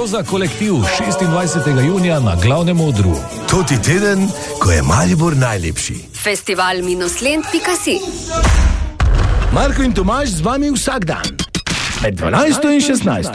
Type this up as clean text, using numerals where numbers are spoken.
Roza kolektiv 26. junija na glavnem odru. Toti teden, ko je Maribor najlepši. Festival-lent.si. Marko in Tomaž z vami vsak dan. Med 12 in 16.